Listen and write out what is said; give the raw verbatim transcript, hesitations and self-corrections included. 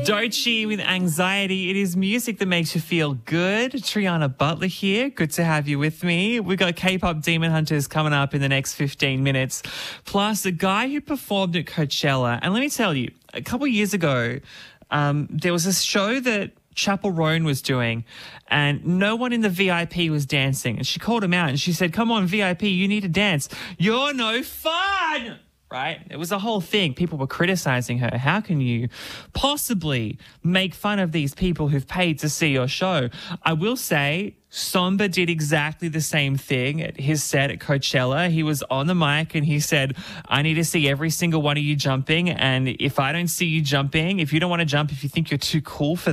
Doechii with Anxiety. It is music that makes you feel good. Triana Butler here. Good to have you with me. We've got K-pop Demon Hunters coming up in the next fifteen minutes. Plus, a guy who performed at Coachella. And let me tell you, a couple of years ago, um, there was a show that Chappell Roan was doing and no one in the V I P was dancing. And she called him out and she said, come on, V I P, you need to dance. You're no fun. Right? It was a whole thing. People were criticizing her. How can you possibly make fun of these people who've paid to see your show? I will say Somba did exactly the same thing at his set at Coachella. He was on the mic and he said, I need to see every single one of you jumping. And if I don't see you jumping, if you don't want to jump, if you think you're too cool for